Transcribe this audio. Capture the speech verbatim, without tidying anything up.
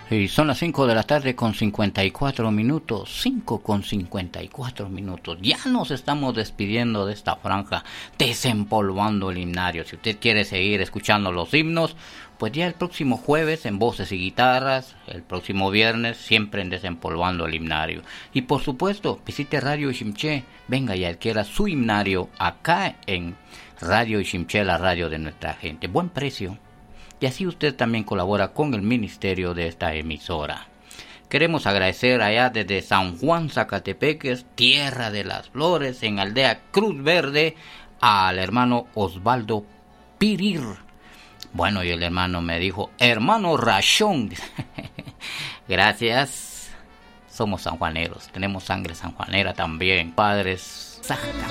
Y son las cinco de la tarde con cincuenta y cuatro minutos, cinco con cincuenta y cuatro minutos. Ya nos estamos despidiendo de esta franja, desempolvando el himnario. Si usted quiere seguir escuchando los himnos, pues ya el próximo jueves en Voces y Guitarras, el próximo viernes siempre en Desempolvando el Himnario. Y por supuesto, visite Radio Ishimché, venga y adquiera su himnario acá en Radio Ishimché, la radio de nuestra gente. Buen precio. Y así usted también colabora con el ministerio de esta emisora. Queremos agradecer allá desde San Juan, Zacatepeques, tierra de las flores, en Aldea Cruz Verde, al hermano Osvaldo Pirir. Bueno, y el hermano me dijo, hermano Rachón. Gracias. Somos sanjuaneros, tenemos sangre sanjuanera también. Padres, saca.